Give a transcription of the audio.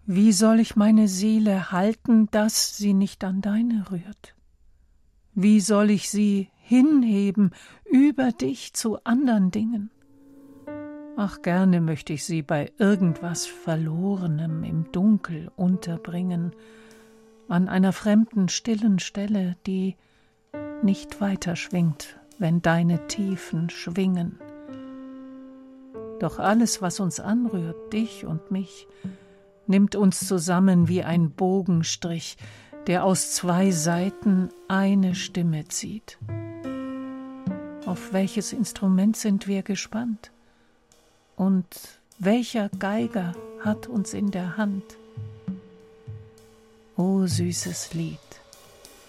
Wie soll ich meine Seele halten, dass sie nicht an deine rührt? Wie soll ich sie hinheben über dich zu andern Dingen? Ach, gerne möchte ich sie bei irgendwas Verlorenem im Dunkel unterbringen, an einer fremden, stillen Stelle, die nicht weiter schwingt, wenn deine Tiefen schwingen. Doch alles, was uns anrührt, dich und mich, nimmt uns zusammen wie ein Bogenstrich, der aus 2 Seiten eine Stimme zieht. Auf welches Instrument sind wir gespannt? Und welcher Geiger hat uns in der Hand? O süßes Lied,